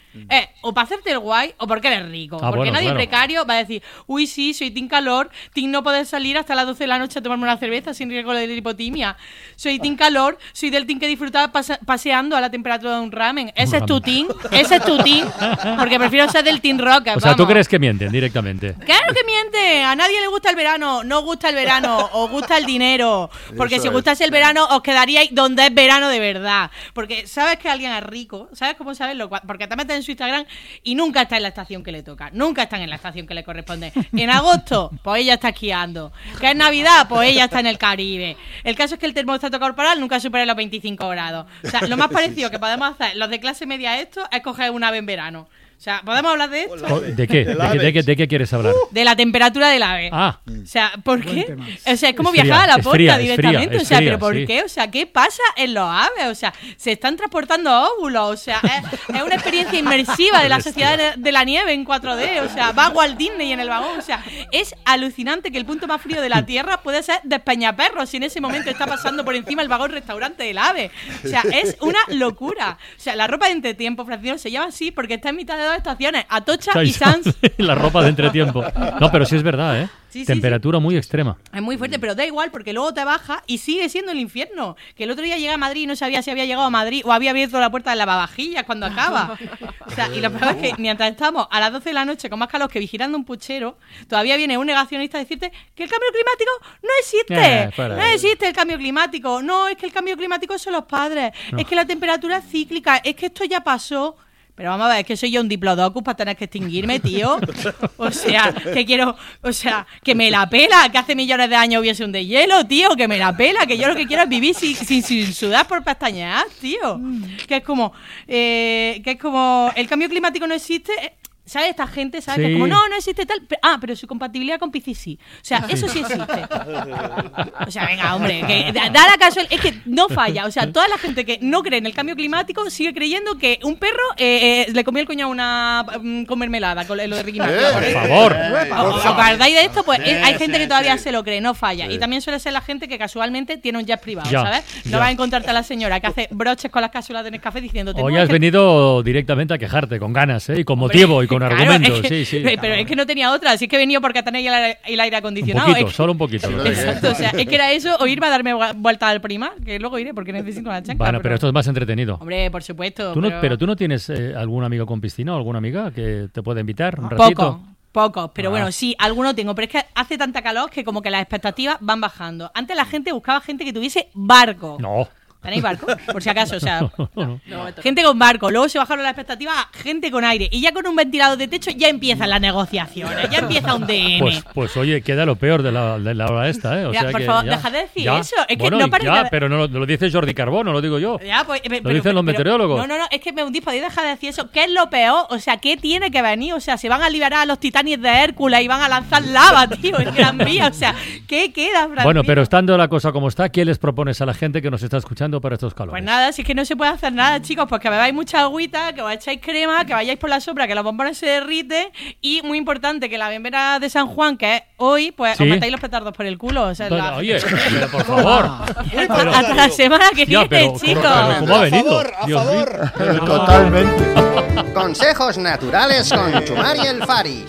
S22: Eh, o para hacerte el guay o porque eres rico.
S5: Ah,
S22: porque
S5: bueno,
S22: nadie
S5: claro.
S22: precario va a decir, uy, sí, soy team calor, team no poder salir hasta las doce de la noche a tomarme una cerveza sin riesgo de hipotimia. Soy team calor, soy del team que disfrutaba pase- paseando a la temperatura de un ramen. Ese es tu team, ese es tu team, porque prefiero ser del team rocker.
S5: O sea, ¿tú
S22: vamos.
S5: crees que mienten directamente?
S22: Claro que miente, a nadie le gusta el verano, no gusta el verano, os gusta el dinero, porque
S5: Eso
S22: si os
S5: es.
S22: gustase el verano os quedaríais donde es verano de verdad, porque sabes que alguien es rico, ¿sabes cómo sabeslo? Porque te metes en su Instagram y nunca está en la estación que le toca, nunca están en la estación que le corresponde. En agosto, pues ella está esquiando, que es Navidad, pues ella está en el Caribe. El caso es que el termostato corporal nunca supera los veinticinco grados. O sea, lo más parecido que podemos hacer los de clase media a esto es coger un ave en verano. O sea, ¿podemos hablar de esto?
S5: ¿De qué? ¿De, qué, de, qué, ¿De qué quieres hablar?
S22: De la temperatura del ave.
S5: Ah.
S22: O sea, ¿por qué? O sea, es como
S5: Es fría,
S22: viajar a la
S5: es
S22: posta
S5: fría, es
S22: directamente.
S5: fría, es
S22: o sea,
S5: fría,
S22: ¿pero por
S5: sí.
S22: qué? O sea, ¿qué pasa en los aves? O sea, se están transportando óvulos. O sea, es, es una experiencia inmersiva de la sociedad de, de la nieve en cuatro D. O sea, va a Walt Disney en el vagón. O sea, es alucinante que el punto más frío de la Tierra puede ser Despeñaperros si en ese momento está pasando por encima el vagón restaurante del ave. O sea, es una locura. O sea, la ropa de entretiempo, Francino, se llama así porque está en mitad de dos estaciones. Atocha y Sans.
S5: La ropa de entretiempo. No, pero sí es verdad, ¿eh?
S22: Sí, sí,
S5: Temperatura muy extrema.
S22: Es muy fuerte, pero da igual porque luego te baja y sigue siendo el infierno. Que el otro día llegué a Madrid y no sabía si había llegado a Madrid o había abierto la puerta de lavavajillas cuando acaba. O sea, y lo peor es que mientras estamos a las doce de la noche con más calor que vigilando un puchero, todavía viene un negacionista a decirte que el cambio climático no existe.
S5: Eh, fuera.
S22: no existe el cambio climático. No, es que el cambio climático son los padres.
S5: No.
S22: Es que la temperatura es cíclica. Es que esto ya pasó. Pero vamos a ver, es que soy yo un diplodocus para tener que extinguirme, tío. O sea, que quiero... O sea, que me la pela, que hace millones de años hubiese un deshielo, tío, que me la pela, que yo lo que quiero es vivir sin, sin, sin sudar por pestañear, tío. Que es como... Eh, que es como... El cambio climático no existe... ¿Sabes? Esta gente, ¿sabes?
S5: Sí.
S22: Que es como, no, no existe tal... Pero- ah, pero su compatibilidad con Piscis sí. O sea, eso sí existe. O sea, venga, hombre, que da, da la casualidad... Es que no falla. O sea, toda la gente que no cree en el cambio climático sigue creyendo que un perro eh, eh, le comió el coño a una... um, con mermelada, con lo de Ricky Martin.
S5: Eh, por favor.
S22: ¿Os acordáis de esto? Pues eh, hay gente que todavía se lo cree, no falla. Y también suele ser la gente que casualmente tiene un jet privado,
S5: Ya,
S22: ¿sabes? No
S5: ya.
S22: vas a encontrarte a la señora que hace broches con las cápsulas de Nescafé diciéndote...
S5: Hoy
S22: "No,
S5: has
S22: es que-
S5: venido directamente a quejarte, con ganas, ¿eh? Y con motivo y con
S22: Claro,
S5: argumentos.
S22: es que-
S5: Sí, sí.
S22: Pero es que no tenía otra, así que he venido porque tenéis el aire, el aire
S5: Un
S22: acondicionado.
S5: poquito,
S22: Es que-
S5: solo un poquito. lo que-
S22: Exacto, o sea, es que era eso o irme a darme vu- vuelta al primar, que luego iré porque necesito una chancla.
S5: Bueno, pero esto es más entretenido.
S22: Hombre, por supuesto.
S5: ¿Tú no-
S22: pero...
S5: pero tú no tienes eh, algún amigo con piscina o alguna amiga que te pueda invitar un ratito?
S22: Poco, pocos, pero
S5: Ah.
S22: bueno, sí, alguno tengo, pero es que hace tanta calor que como que las expectativas van bajando. Antes la gente buscaba gente que tuviese barco.
S5: No.
S22: ¿Tenéis barco? Por si acaso, o sea,
S5: No.
S22: gente con barco, luego se bajaron las expectativas a gente con aire y ya con un ventilador de techo ya empiezan las negociaciones, ya empieza un D N.
S5: Pues, pues oye, queda lo peor de la, de la hora esta, ¿eh? O
S22: Ya,
S5: sea
S22: por
S5: que
S22: favor,
S5: ya-
S22: deja de decir
S5: ya.
S22: eso, es que
S5: Bueno,
S22: no
S5: y
S22: parece
S5: ya,
S22: que-
S5: pero no lo, lo dice Jordi Carbó, no lo digo yo.
S22: Ya, pues, eh,
S5: Lo dicen los meteorólogos.
S22: No, no, no, es que me hundís, podéis dejar de decir eso. ¿Qué es lo peor? O sea, ¿qué tiene que venir? O sea, se van a liberar a los titanes de Hércules y van a lanzar lava, tío, en Gran Vía. O sea, ¿qué queda, Francisco?
S5: Bueno, pero estando la cosa como está, ¿qué les propones a la gente que nos está escuchando para estos calores?
S22: Pues nada, si es que no se puede hacer nada, chicos, pues que bebáis mucha agüita, que os echáis crema, que vayáis por la sombra, que los bombones se derriten y, muy importante, que la verbena de San Juan, que es hoy, pues
S5: Sí.
S22: os metáis los petardos por el culo. O sea,
S5: Pero,
S22: la-
S5: Oye, pero por favor.
S22: hasta, hasta la semana que
S5: Ya,
S22: viene,
S5: pero ¿cómo-
S22: chicos.
S5: pero ¿cómo ha venido? Dios mío.
S2: Totalmente. Consejos naturales con Chumari el Fari.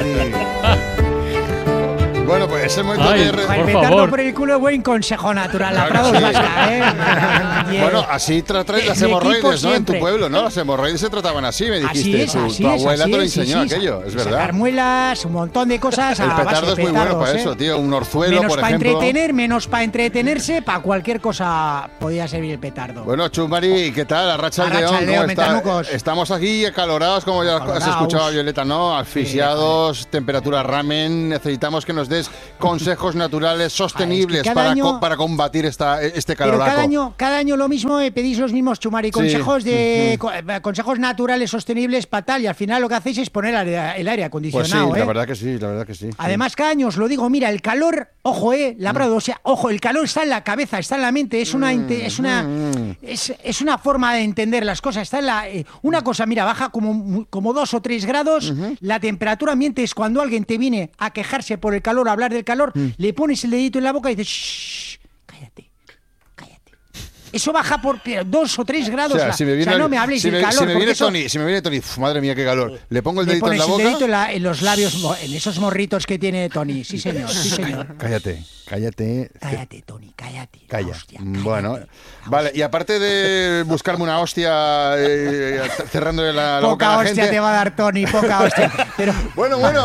S3: Bueno, pues es el momento
S5: Ay,
S3: de...
S5: por
S3: re-
S7: El petardo por el culo es buen consejo natural. La
S3: Claro
S7: Prados
S3: que sí.
S7: vasca, ¿eh? Bien.
S3: Bueno, así tratáis las
S7: Mi equipo
S3: hemorroides, ¿no? En tu
S7: siempre.
S3: pueblo, ¿no? Las hemorroides se trataban así, me
S7: Así
S3: dijiste.
S7: es,
S3: tu,
S7: así
S3: tu
S7: es,
S3: abuela
S7: así
S3: te lo
S7: es, sí,
S3: enseñó
S7: sí,
S3: aquello, es
S7: sacar
S3: verdad.
S7: muelas, un montón de cosas.
S3: El
S7: a base
S3: petardo
S7: de
S3: es muy bueno
S7: petardos,
S3: para
S7: ¿eh?
S3: eso, tío. Un orzuelo,
S7: Menos
S3: por
S7: para
S3: ejemplo.
S7: entretener, menos para entretenerse, para cualquier cosa podía servir el petardo.
S3: Bueno, Chumari, ¿qué tal? Arracha el
S7: Arracha
S3: León,
S7: el León,
S3: ¿cómo está?
S7: mentanucos.
S3: Estamos aquí acalorados, como ya has
S7: Acaloraos.
S3: escuchado, Violeta, ¿no? Asfixiados, temperatura ramen. Necesitamos que nos des consejos naturales sostenibles
S7: cada
S3: para,
S7: año-
S3: co- para combatir esta, este
S7: Pero
S3: caloraco.
S7: cada año, cada año lo mismo, eh, pedís los mismos, Chumari, consejos de
S3: Ujú.
S7: co- eh, consejos naturales sostenibles para tal, y al final lo que hacéis es poner aire- el aire
S3: Pues sí,
S7: acondicionado.
S3: la
S7: ¿eh?
S3: verdad que sí, la verdad que sí.
S7: Además, cada año os lo digo, mira, el calor, ojo, eh, labrado, o sea, ojo, el calor está en la cabeza, está en la mente, es una, inte- es una, es, es una forma de entender las cosas, está en la, eh, una cosa, mira, baja como, como dos o tres grados, la temperatura ambiente es cuando alguien te viene a quejarse por el calor, a hablar del calor, le pones el dedito en la boca y dices, shh, cállate, cállate. eso baja por dos o tres grados.
S3: O sea,
S7: la,
S3: si me viene,
S7: o sea no me habléis
S3: si
S7: del
S3: me,
S7: calor.
S3: Si me viene
S7: eso,
S3: Tony, si me viene Tony, uf, madre mía, qué calor. Le pongo el
S7: le
S3: dedito en la
S7: pones
S3: boca.
S7: el dedito en, la, en los labios, en esos morritos que tiene Tony. Sí, señor, sí, señor.
S3: Cállate, cállate.
S7: Cállate, Tony, cállate.
S3: Calla.
S7: Hostia,
S3: bueno,
S7: cállate.
S3: vale, y aparte de buscarme una hostia eh, cerrándole la, la boca
S7: Poca
S3: a la
S7: hostia
S3: gente.
S7: te va a dar Tony, poca hostia. Pero...
S3: Bueno, bueno.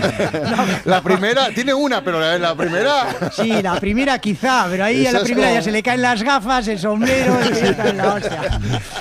S3: La primera, tiene una, pero la, la primera.
S7: Sí, la primera quizá, pero ahí
S3: Esa
S7: a la
S3: es
S7: primera
S3: como-
S7: ya se le caen las gafas, el sombrero y se cae la hostia.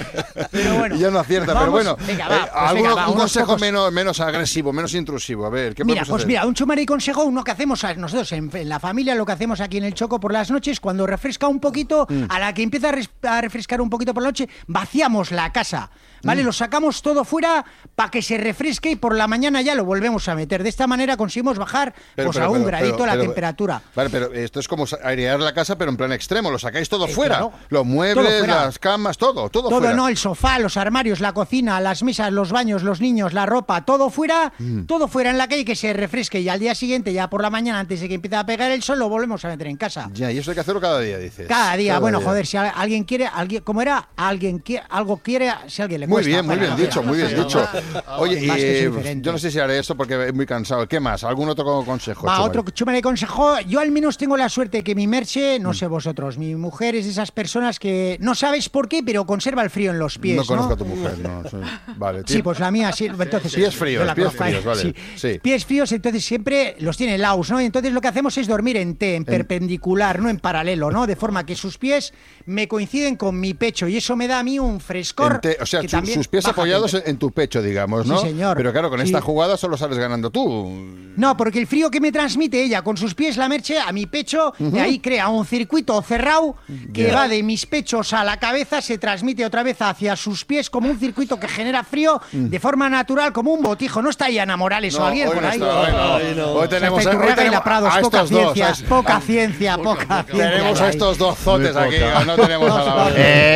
S7: Pero bueno.
S3: Y ya no acierta,
S7: vamos,
S3: pero bueno.
S7: venga, va,
S3: eh,
S7: pues
S3: alguno-
S7: venga, va,
S3: un
S7: unos
S3: consejo
S7: pocos-
S3: menos, menos agresivo, menos intrusivo. A ver, ¿qué
S7: Mira,
S3: podemos
S7: pues
S3: hacer?
S7: mira, un chumari consejo, uno que hacemos a nosotros en, en la familia, lo que hacemos aquí en el Choco por las noches, cuando refresca un poquito,
S3: Mm.
S7: a la que empieza a, res- a refrescar un poquito por la noche, vaciamos la casa, ¿vale?
S3: Mm.
S7: Lo sacamos todo fuera para que se refresque y por la mañana ya lo volvemos a meter. De esta manera conseguimos bajar
S3: Pero,
S7: pues
S3: pero,
S7: a un
S3: pero,
S7: gradito
S3: pero,
S7: la
S3: pero,
S7: temperatura.
S3: Vale, pero esto es como airear la casa, pero en plan extremo. Lo sacáis todo
S7: Eh,
S3: fuera.
S7: claro.
S3: Los
S7: Todo
S3: muebles,
S7: fuera.
S3: las camas, todo, todo,
S7: Todo,
S3: fuera.
S7: no, el sofá, los armarios, la cocina, las mesas, los baños, los niños, la ropa, todo fuera,
S3: Mm.
S7: todo fuera en la calle, que se refresque y al día siguiente, ya por la mañana, antes de que empiece a pegar el sol, lo volvemos a meter en casa.
S3: Ya, y eso hay que hacerlo cada día, dices.
S7: Cada día,
S3: Cada
S7: bueno,
S3: día.
S7: joder, si al- alguien quiere, alguien, ¿cómo era? Alguien quiere, algo quiere, si alguien le
S3: Muy
S7: cuesta.
S3: bien, muy
S7: Bueno,
S3: bien dicho, muy bien
S7: sí,
S3: dicho.
S7: va.
S3: Oye, y
S7: Más que
S3: eh,
S7: es diferente.
S3: yo no sé si haré esto porque es muy cansado. ¿Qué más? ¿Algún otro co- consejo?
S7: Va,
S3: Chumari?
S7: otro chuma de consejo. Yo al menos tengo la suerte que mi Merche,
S3: Mm.
S7: no sé vosotros, mi mujer es de esas personas que no sabes por qué, pero conserva el frío en los pies.
S3: No conozco
S7: ¿no?
S3: a tu mujer, no. Sí. Vale,
S7: Sí,
S3: tío.
S7: pues la mía sí. Entonces,
S3: Pies
S7: yo
S3: fríos,
S7: la
S3: pies
S7: conozco,
S3: fríos, vale.
S7: sí.
S3: Sí.
S7: Pies fríos, entonces siempre los tiene laus, ¿no? Y entonces lo que hacemos es dormir en T, en perpendicular, no en paralelo, ¿no? De forma que sus pies me coinciden con mi pecho y eso me da a mí un frescor.
S3: En te- o sea,
S7: que
S3: su-
S7: también
S3: sus pies
S7: baja
S3: apoyados
S7: temper-
S3: en, en tu pecho, digamos,
S7: Sí,
S3: ¿no?
S7: señor.
S3: Pero claro, con
S7: Sí.
S3: esta jugada solo sales ganando tú.
S7: No, porque el frío que me transmite ella con sus pies, la Merche, a mi pecho,
S3: Ujú.
S7: de ahí crea un circuito cerrado que
S3: Ya.
S7: va de mis pechos a la cabeza, se transmite otra vez hacia sus pies como un circuito que genera frío
S3: Mm.
S7: de forma natural, como un botijo. ¿No está Ana Morales
S3: No,
S7: o alguien
S3: hoy
S7: por
S3: no
S7: ahí?
S3: está, hoy no. Hoy no. Hoy tenemos
S7: Está
S3: a- hoy
S7: Iturriaga y
S3: tenemos
S7: la Prados,
S3: a
S7: poca
S3: estos dos,
S7: ciencia,
S3: ¿sabes?
S7: poca ciencia, poca ciencia.
S3: Tenemos a
S7: ahí.
S3: estos dos zotes
S7: Muy
S3: aquí,
S7: poca.
S3: no tenemos a la...
S7: Dos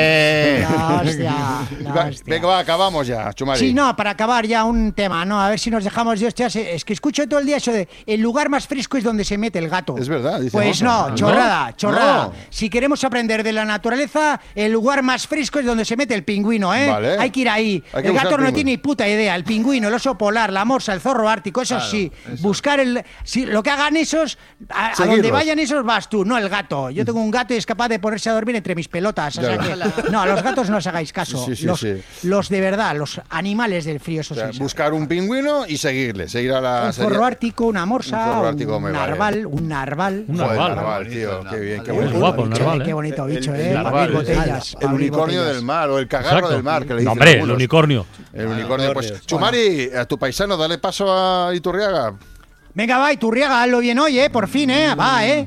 S3: Eh.
S7: La hostia, la
S3: Va-
S7: hostia.
S3: Venga, va, acabamos ya, Chumari.
S7: Sí, no, para acabar ya un tema, ¿no? A ver si nos dejamos de hostias. Es que escucho todo el día eso de el lugar más fresco es donde se mete el gato.
S3: Es verdad, dice
S7: Pues
S3: Mozo.
S7: no,
S3: ¿No?
S7: chorrada, chorrada.
S3: No.
S7: Si queremos aprender de la naturaleza, el lugar más fresco es donde se mete el pingüino, ¿eh?
S3: Vale.
S7: Hay que ir ahí.
S3: Hay que
S7: El
S3: buscar
S7: gato
S3: el
S7: no
S3: pingüino.
S7: tiene ni puta idea. El pingüino, el oso polar, la morsa, el zorro ártico, eso
S3: Claro,
S7: sí. Buscar el... Si, lo que hagan esos, a, a
S3: Seguirlos.
S7: donde vayan esos vas tú, no el gato. Yo tengo un gato y es capaz de ponerse a dormir entre mis pelotas. O
S3: Ya
S7: sea
S3: ves.
S7: que, no, a los gatos no os hagáis caso.
S3: Sí, sí,
S7: los,
S3: sí.
S7: los de verdad, los animales del frío, eso
S3: O sea,
S7: sí.
S3: buscar un pingüino y seguirle, seguir a la...
S7: Un
S3: serie-
S7: zorro ártico, una morsa,
S3: Un zorro
S7: un,
S3: ártico me vale.
S7: narval, un narval.
S3: Un
S5: narval.
S3: Joder, narval, tío, qué bien, qué
S5: Es
S3: bonito.
S5: guapo el narval, ¿eh?
S7: Qué bonito bicho,
S3: El-
S7: ¿eh?
S3: el
S7: Para
S3: narval,
S7: abrir
S3: el-
S7: botellas.
S3: El
S7: para abrir
S3: unicornio
S7: botellas.
S3: del mar o el cagarro
S5: Exacto.
S3: del mar, que le
S5: No,
S3: dicen
S5: hombre, el
S3: algunos.
S5: unicornio.
S3: El unicornio, pues. Chumari, a tu paisano, dale paso a Iturriaga.
S7: Venga, va, Iturriaga, hazlo bien hoy, ¿eh? Por fin, ¿eh? Va, ¿eh?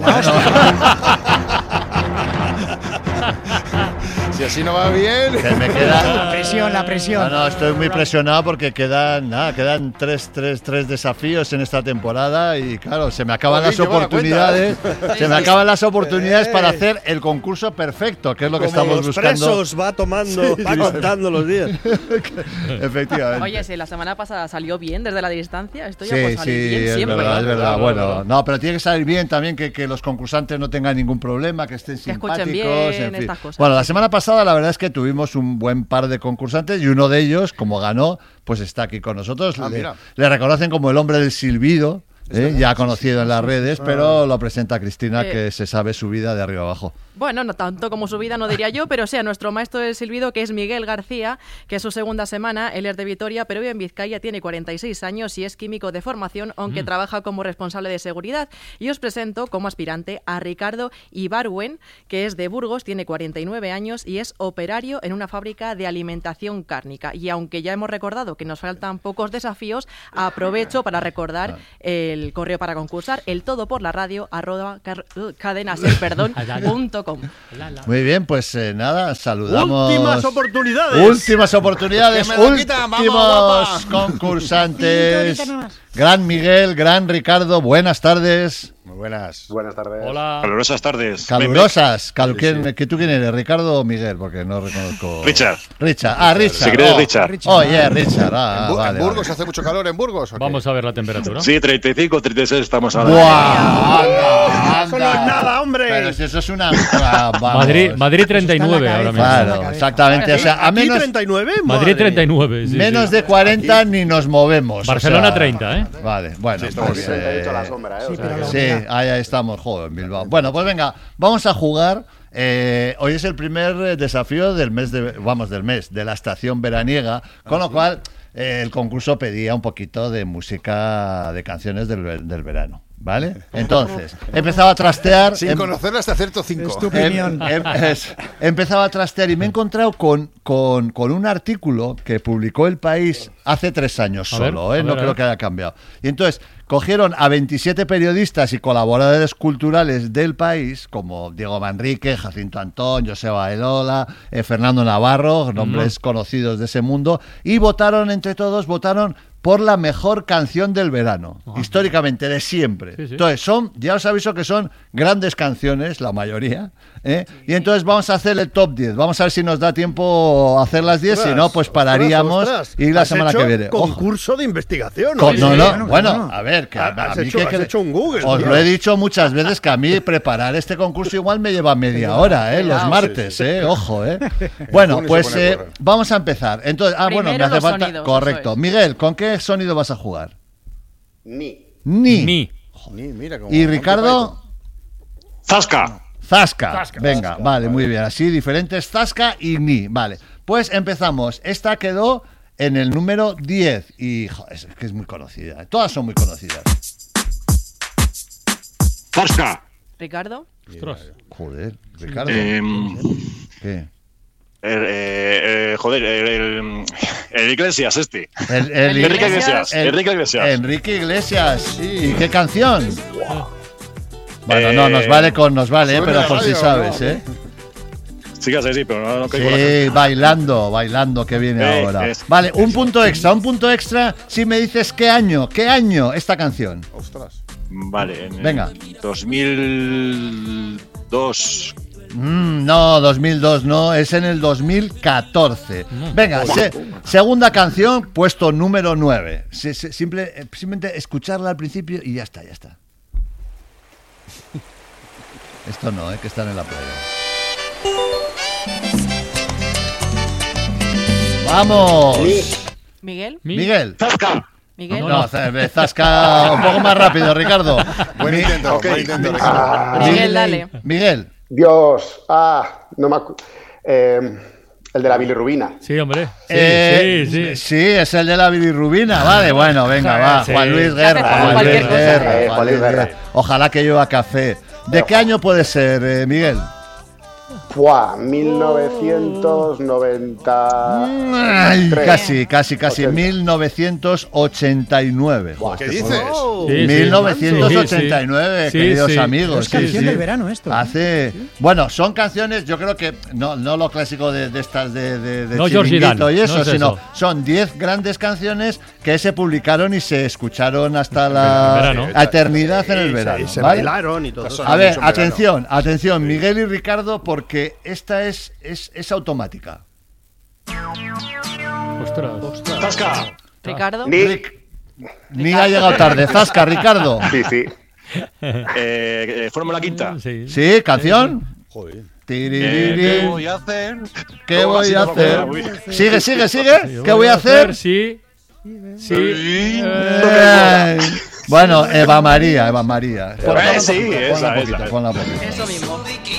S3: Si así no va bien.
S6: Que me queda...
S7: La presión, la presión.
S6: No, no, estoy muy presionado porque quedan, nada, quedan tres, tres, tres desafíos en esta temporada y claro, se me acaban
S3: Joder,
S6: las
S3: lleva la
S6: oportunidades,
S3: cuenta.
S6: se me acaban las oportunidades para hacer el concurso perfecto, que es lo que
S4: Como
S6: estamos
S4: los
S6: buscando.
S4: presos, va tomando, va contando los días.
S6: Efectivamente.
S8: Oye, si la semana pasada salió bien desde la distancia, esto ya
S6: Sí,
S8: puede
S6: sí,
S8: salir bien
S6: es
S8: siempre.
S6: verdad, es verdad.
S3: Claro,
S6: Bueno,
S3: claro.
S6: no, pero tiene que salir bien también, que, que los concursantes no tengan ningún problema, que estén
S8: Que escuchen
S6: simpáticos,
S8: bien,
S6: en fin.
S8: estas cosas.
S6: Bueno, la semana pasada la verdad es que tuvimos un buen par de concursantes y uno de ellos, como ganó, pues está aquí con nosotros.
S3: Ah,
S6: le,
S3: mira.
S6: le reconocen como el hombre del silbido, ¿eh? Ya conocido en las redes, pero lo presenta Cristina,
S8: Eh.
S6: que se sabe su vida de arriba abajo.
S8: Bueno, no tanto como su vida, no diría yo, pero sea nuestro maestro del silbido, que es Miguel García, que es su segunda semana. Él es de Vitoria, pero vive en Vizcaya, tiene cuarenta y seis años y es químico de formación, aunque
S11: Mm.
S8: trabaja como responsable de seguridad. Y os presento como aspirante a Ricardo Ibarwen, que es de Burgos, tiene cuarenta y nueve años y es operario en una fábrica de alimentación cárnica. Y aunque ya hemos recordado que nos faltan pocos desafíos, aprovecho para recordar el correo para concursar, el todo por la radio, arroba car- uh, cadenaser, perdón, punto com.
S6: Muy bien, pues eh, nada, saludamos.
S4: Últimas oportunidades.
S6: Últimas oportunidades.
S3: Que me lo quitan, vamos,
S6: Últimos
S3: guapa.
S6: concursantes.
S7: Cinco horitas nomás.
S6: Gran Miguel, gran Ricardo, buenas tardes.
S3: Muy buenas.
S11: Buenas tardes.
S5: Hola.
S13: Calurosas tardes.
S6: Calurosas. Cal-
S13: Sí,
S6: ¿quién-
S13: sí.
S6: ¿Que tú quién eres? ¿Ricardo o Miguel? Porque no reconozco.
S13: Richard.
S6: Richard. Ah, Richard.
S13: Si quieres,
S6: oh.
S13: Richard.
S6: Oye, Richard. Ah,
S3: ¿En, Bu-
S6: vale,
S3: en Burgos
S6: vale.
S3: hace mucho calor en Burgos? ¿o qué?
S5: Vamos a ver la temperatura.
S13: Sí, treinta y cinco, treinta y seis estamos ahora.
S6: ¡Buah! ¡Anda,
S4: Eso no es nada, hombre.
S6: Pero si eso es una... ah, vamos.
S5: Madrid, Madrid treinta y nueve ahora mismo.
S6: Claro, exactamente. O sea, a
S4: ¿Aquí
S6: menos,
S4: treinta y nueve?
S5: Madrid
S4: Madre.
S5: treinta y nueve. Sí,
S6: menos
S5: sí.
S6: de cuarenta ni nos movemos.
S5: Barcelona
S6: o sea,
S5: treinta, ¿eh?
S6: Vale, bueno.
S3: Sí, estamos
S6: pues,
S3: bien.
S6: eh,
S11: treinta y ocho a la sombra, ¿eh? O
S7: Sí,
S11: sea,
S7: pero la
S6: Sí,
S7: humedad.
S6: ahí, ahí estamos, joder, en Bilbao. Bueno, pues venga, vamos a jugar. Eh, hoy es el primer eh, desafío del mes, de, vamos, del mes, de la estación veraniega, con lo cual eh, el concurso pedía un poquito de música, de canciones del, ver- del verano, ¿vale? Entonces, empezaba a trastear...
S3: Sin
S6: em-
S3: conocerla hasta acierto cinco.
S7: Es tu
S6: Em-
S7: opinión.
S6: em- es- empezaba a trastear y me he encontrado con, con, con un artículo que publicó El País hace tres años
S5: A ver,
S6: solo,
S5: a
S6: ¿eh?
S5: ver,
S6: no
S5: a
S6: creo
S5: ver.
S6: que haya cambiado. Y entonces cogieron a veintisiete periodistas y colaboradores culturales del país, como Diego Manrique, Jacinto Antón, Joseba Elola, eh, Fernando Navarro, nombres conocidos de ese mundo, y votaron entre todos, votaron por la mejor canción del verano, históricamente, de siempre.
S5: Sí, sí.
S6: Entonces, son, ya os aviso que son grandes canciones, la mayoría, ¿eh? Y entonces vamos a hacer el top diez. Vamos a ver si nos da tiempo a hacer las diez, si no, pues pararíamos
S4: Ostras, ostras.
S6: y la
S4: Has
S6: semana
S4: hecho
S6: que viene. Ojo.
S4: concurso de investigación.
S6: Con-
S4: oye.
S6: no, no,
S7: bueno,
S6: bueno,
S7: bueno.
S6: a ver, que a, a
S4: Has
S6: mí
S4: hecho-
S6: que-
S4: has
S6: que-
S4: hecho un Google,
S6: os
S4: tío.
S6: lo he dicho muchas veces que a mí preparar este concurso igual me lleva media hora, ¿eh? Los
S11: Sí,
S6: martes,
S11: sí.
S6: ¿eh? Ojo, ¿eh? Bueno,
S3: Pone y
S6: pues
S3: se pone a
S6: eh,
S3: correr.
S6: vamos a empezar. Entonces, ah, bueno, me
S8: Primero
S6: hace
S8: los
S6: falta.
S8: sonidos,
S6: Correcto.
S8: eso es.
S6: Miguel, ¿con qué sonido vas a jugar?
S11: Ni.
S6: Ni.
S5: Ni.
S3: Ni, mira cómo-
S6: Y Ricardo,
S13: Zasca.
S6: Zasca.
S5: Zasca.
S6: Venga,
S11: Zasca,
S6: vale,
S11: vale.
S6: muy bien. Así diferentes, Zasca y Ni. Vale. Pues empezamos. Esta quedó en el número diez. Y joder, es que es muy conocida. Todas son muy conocidas.
S13: Zasca.
S8: Ricardo.
S5: Ostras.
S6: Joder, Ricardo.
S13: Em,
S6: ¿Qué?
S13: eh, eh, joder, el, el, el Iglesias este.
S6: El, el-
S13: Enrique Iglesias.
S6: el-
S13: Enrique Iglesias.
S6: Enrique Iglesias. ¿Y qué canción? Bueno, no, nos
S13: Eh,
S6: vale con nos vale, eh,
S3: suena
S6: pero
S3: la
S6: por si
S3: radio,
S6: sabes,
S3: ¿no?
S6: ¿eh?
S13: Sí, que sí, sí, pero no, no caigo en la gente.
S6: Sí, bailando, bailando que viene
S13: Eh,
S6: ahora.
S13: es-
S6: Vale, un punto extra, un punto extra si me dices qué año, qué año esta canción.
S3: Ostras.
S13: Vale, en
S6: Venga.
S13: el dos mil dos.
S6: Mm, no, dos mil dos no, es en el dos mil catorce. Venga, se- segunda canción, puesto número nueve. Se- se- simple, eh, simplemente escucharla al principio y ya está, ya está. Esto no, eh, que están en la playa. ¡Vamos!
S8: Miguel.
S5: Mi.
S6: Miguel.
S13: Zasca.
S8: Miguel.
S6: No, no, eh, Zasca, un poco más rápido, Ricardo.
S3: Buen
S6: Mi-
S3: intento,
S13: ok.
S3: buen intento, Ricardo.
S11: Ah,
S8: Miguel, dale.
S6: Miguel.
S11: Dios. Ah, no me acu- eh, el de la bilirrubina.
S5: Sí, hombre. Sí,
S6: Eh,
S5: sí, sí.
S6: sí, es el de la bilirrubina. Vale, bueno, venga, va.
S5: Sí.
S6: Juan Luis Guerra.
S8: Hace
S6: Juan
S8: cualquier
S6: Luis
S8: cosa.
S6: Guerra,
S11: Eh,
S6: Juan
S11: Juan
S6: Luis
S11: Luis Guerra.
S6: Guerra. Ojalá que llueva café. ¿De qué año puede ser, eh, Miguel?
S11: Buah, mil novecientos noventa.
S6: Ay,
S11: Tres.
S6: casi, casi, casi.
S11: ochenta.
S6: mil novecientos ochenta y nueve.
S11: Buah,
S3: ¿Qué
S11: este
S3: dices?
S4: Oh.
S5: Sí, sí.
S6: mil novecientos ochenta y nueve,
S5: Sí, sí.
S6: queridos
S5: Sí, sí.
S6: amigos.
S7: Es canción del verano esto, ¿eh?
S6: Hace, bueno, son canciones, yo creo que no, no lo clásico de, de estas de, de, de
S5: No Georgie
S6: Chiringuito
S5: Dan,
S6: y eso,
S5: no es
S6: sino
S5: eso.
S6: son diez grandes canciones que se publicaron y se escucharon hasta
S5: En
S6: la
S5: verano.
S6: a eternidad en el
S4: Y se-
S6: verano.
S4: Y se
S6: ¿vale?
S4: bailaron y todo eso.
S6: A ver,
S3: mucho en verano.
S6: atención, atención, Miguel y Ricardo, porque esta es, es, es automática.
S5: Ostras.
S13: Zasca.
S8: Ricardo.
S11: Ni.
S6: Rick, ni ha llegado tarde. Zasca, Ricardo.
S11: Sí, sí.
S13: Eh, eh, Fórmula Quinta.
S5: Sí.
S6: ¿Sí? ¿Canción?
S3: Joder.
S13: Eh,
S6: Tiririri.
S13: ¿Qué voy a hacer?
S6: ¿Qué
S13: Ahora
S6: voy
S13: sí
S6: a
S13: no me
S6: hacer?
S13: acuerdo.
S6: Sigue, sigue, sigue.
S5: Sí,
S6: ¿Qué voy a hacer?
S5: Sí. Sí.
S6: Ay. Bueno, Eva María, Eva María. Ponla,
S13: Eh, sí,
S6: ponla
S13: esa,
S6: poquito,
S13: esa.
S6: ponla poquito.
S8: Eso mismo.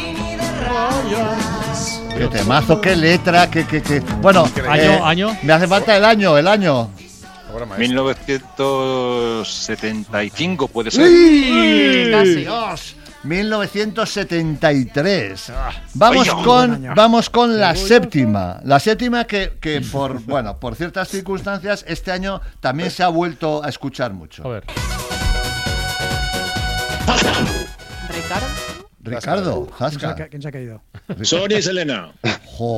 S6: Qué temazo, qué letra, qué, qué, qué. Bueno,
S5: Año, año.
S6: me hace falta el año, el año.
S3: Ahora, maestro.
S13: mil novecientos setenta y cinco puede ser.
S6: ¡Uy!
S8: Casi.
S6: Dios, mil novecientos setenta y tres. Vamos
S13: Ay,
S6: con, vamos con la séptima. La séptima que, que por, bueno, por ciertas circunstancias este año también se ha vuelto a escuchar mucho.
S5: A ver.
S8: Ricardo.
S6: Ricardo,
S7: ¿Quién se ha
S6: Jasca.
S7: ca- quién se ha caído?
S13: Sony y Selena.
S6: Jo,